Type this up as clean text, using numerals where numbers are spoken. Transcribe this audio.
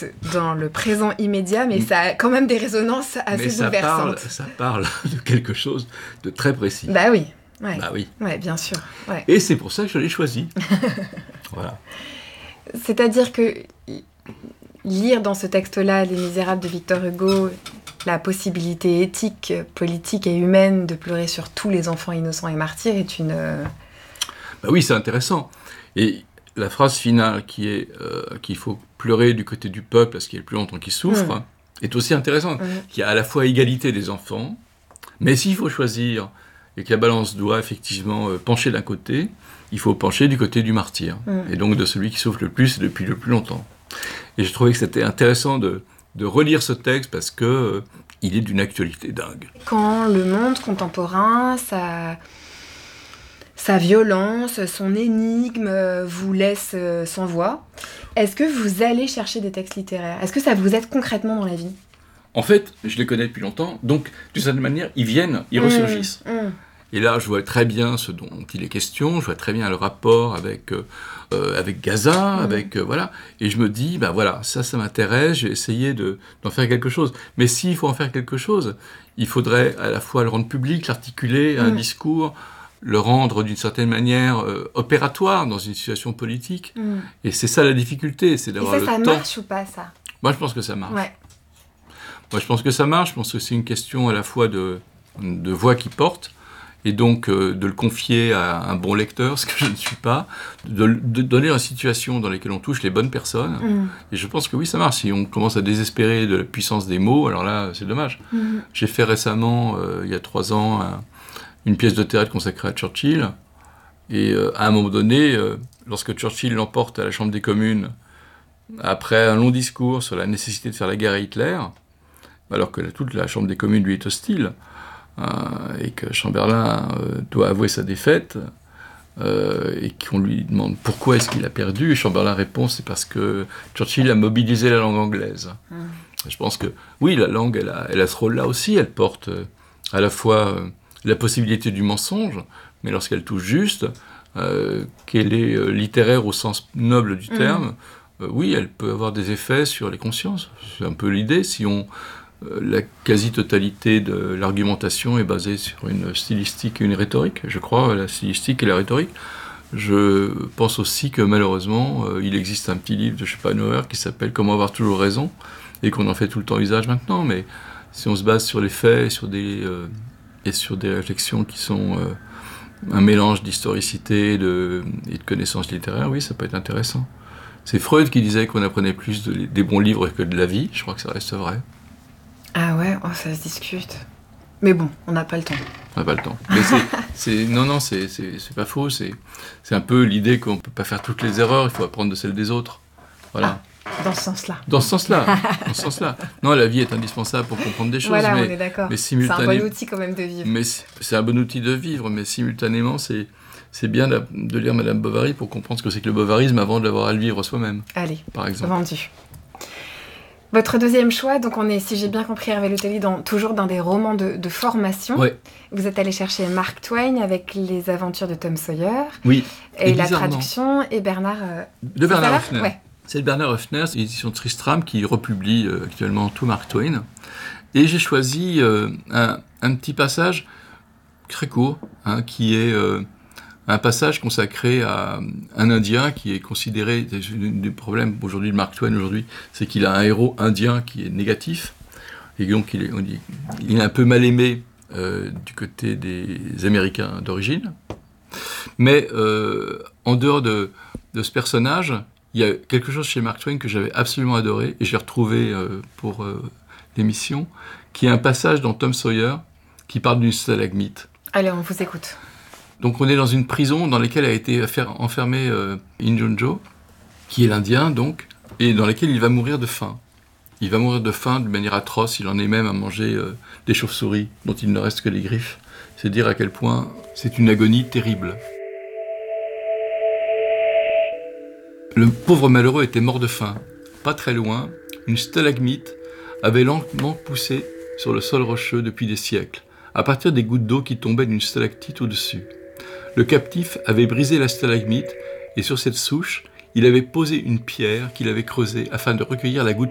passe dans le présent immédiat, mais ça a quand même des résonances assez bouleversantes. Ça parle de quelque chose de très précis. Bah oui. Ouais. Bah oui. Ouais, bien sûr. Ouais. Et c'est pour ça que je l'ai choisi. Voilà. C'est-à-dire que lire dans ce texte-là Les Misérables de Victor Hugo la possibilité éthique, politique et humaine de pleurer sur tous les enfants innocents et martyrs est une... Bah oui, c'est intéressant. Et la phrase finale qui est qu'il faut pleurer du côté du peuple parce qu'il y a le plus longtemps qui souffre est aussi intéressante. Il y a à la fois égalité des enfants, mais s'il faut choisir et que la balance doit effectivement pencher d'un côté, il faut pencher du côté du martyr, et donc de celui qui souffre le plus et depuis le plus longtemps. Et je trouvais que c'était intéressant de relire ce texte parce que il est d'une actualité dingue. Quand le monde contemporain, sa violence, son énigme vous laisse sans voix, est-ce que vous allez chercher des textes littéraires ? Est-ce que ça vous aide concrètement dans la vie ? En fait, je les connais depuis longtemps, donc d'une certaine manière, ils ressurgissent. Et là, je vois très bien ce dont il est question, je vois très bien le rapport avec Gaza, voilà. Et je me dis, bah voilà, ça m'intéresse, j'ai essayé d'en faire quelque chose. Mais s'il faut en faire quelque chose, il faudrait à la fois le rendre public, l'articuler, un discours, le rendre d'une certaine manière opératoire dans une situation politique. Et c'est ça la difficulté, c'est d'avoir le temps. Et ça marche ou pas, ça ? Moi, je pense que ça marche. Ouais. Moi, je pense que ça marche. Je pense que c'est une question à la fois de voix qui porte, et donc de le confier à un bon lecteur, ce que je ne suis pas, de donner une situation dans laquelle on touche les bonnes personnes. Et je pense que oui, ça marche. Si on commence à désespérer de la puissance des mots, alors là, c'est dommage. J'ai fait récemment, il y a 3 ans, une pièce de théâtre consacrée à Churchill. Et à un moment donné, lorsque Churchill l'emporte à la Chambre des communes, après un long discours sur la nécessité de faire la guerre à Hitler, alors que toute la Chambre des communes lui est hostile, et que Chamberlain doit avouer sa défaite, et qu'on lui demande pourquoi est-ce qu'il a perdu, et Chamberlain répond c'est parce que Churchill a mobilisé la langue anglaise. Je pense que oui, la langue elle a ce rôle-là aussi, elle porte à la fois la possibilité du mensonge, mais lorsqu'elle touche juste, qu'elle est littéraire au sens noble du terme, oui, elle peut avoir des effets sur les consciences. C'est un peu l'idée, si la quasi-totalité de l'argumentation est basée sur une stylistique et une rhétorique, je crois, la stylistique et la rhétorique. Je pense aussi que malheureusement, il existe un petit livre de Schopenhauer qui s'appelle « Comment avoir toujours raison » et qu'on en fait tout le temps usage maintenant, mais si on se base sur les faits et sur des réflexions qui sont un mélange d'historicité et de connaissances littéraires, oui, ça peut être intéressant. C'est Freud qui disait qu'on apprenait plus des bons livres que de la vie, je crois que ça reste vrai. Ah ouais, ça se discute. Mais bon, on n'a pas le temps. On n'a pas le temps. Mais c'est pas faux, c'est un peu l'idée qu'on ne peut pas faire toutes les erreurs, il faut apprendre de celles des autres. Voilà. Dans ce sens-là. Dans ce sens-là. Non, la vie est indispensable pour comprendre des choses. Voilà, on est d'accord. Mais c'est un bon outil quand même de vivre. Mais c'est un bon outil de vivre, mais simultanément, c'est bien de lire Madame Bovary pour comprendre ce que c'est que le bovarisme avant de l'avoir à le vivre soi-même. Allez, par exemple. Vendu. Votre deuxième choix, donc on est, si j'ai bien compris, Hervé Letellier, toujours dans des romans de formation. Ouais. Vous êtes allé chercher Mark Twain avec Les Aventures de Tom Sawyer. Oui. Et la traduction est Bernard... de Bernard Hoeffner. Ouais. C'est Bernard Hoeffner, c'est l'édition Tristram qui republie actuellement tout Mark Twain. Et j'ai choisi un petit passage très court, qui est un passage consacré à un Indien qui est considéré, des problèmes aujourd'hui de Mark Twain aujourd'hui, c'est qu'il a un héros indien qui est négatif, et donc il est un peu mal aimé du côté des Américains d'origine. Mais en dehors de ce personnage, il y a quelque chose chez Mark Twain que j'avais absolument adoré, et je l'ai retrouvé pour l'émission, qui est un passage dans Tom Sawyer qui parle d'une stalagmite. Allez, on vous écoute. Donc on est dans une prison dans laquelle a été enfermé Injunjo, qui est l'Indien donc, et dans laquelle il va mourir de faim. Il va mourir de faim de manière atroce, il en est même à manger des chauves-souris dont il ne reste que les griffes. C'est dire à quel point c'est une agonie terrible. Le pauvre malheureux était mort de faim. Pas très loin, une stalagmite avait lentement poussé sur le sol rocheux depuis des siècles, à partir des gouttes d'eau qui tombaient d'une stalactite au-dessus. Le captif avait brisé la stalagmite et sur cette souche, il avait posé une pierre qu'il avait creusée afin de recueillir la goutte